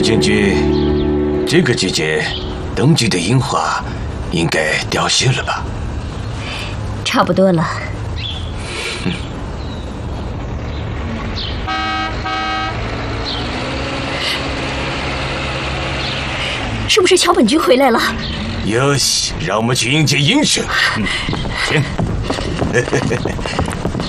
将军，这个季节冬季的樱花应该凋谢了吧？ 差不多了。是不是桥本君回来了？ 哟西，让我们去迎接鹰神。行。